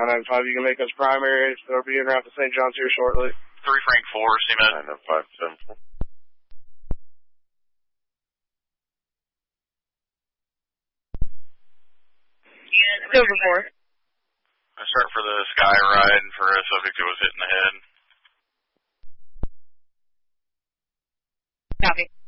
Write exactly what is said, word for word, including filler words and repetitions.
nine nine five, you can make us primary. They'll be en route to Saint John's here shortly. three Frank four, C M S. nine nine five seven four. Silver four. I start for the sky ride for a subject that was hit in the head. Copy.